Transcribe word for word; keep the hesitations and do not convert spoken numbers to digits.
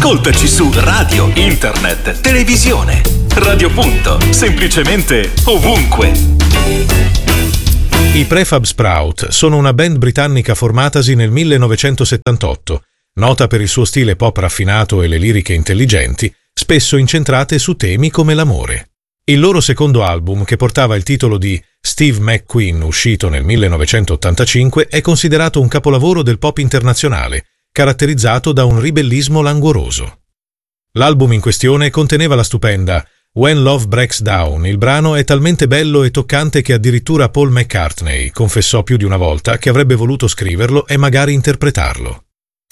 Ascoltaci su radio, internet, televisione. Radio Punto, semplicemente ovunque. I Prefab Sprout sono una band britannica formatasi nel millenovecentosettantotto, nota per il suo stile pop raffinato e le liriche intelligenti, spesso incentrate su temi come l'amore. Il loro secondo album, che portava il titolo di Steve McQueen, uscito nel millenovecentottantacinque, è considerato un capolavoro del pop internazionale, caratterizzato da un ribellismo languoroso. L'album in questione conteneva la stupenda When Love Breaks Down. Il brano è talmente bello e toccante che addirittura Paul McCartney confessò più di una volta che avrebbe voluto scriverlo e magari interpretarlo.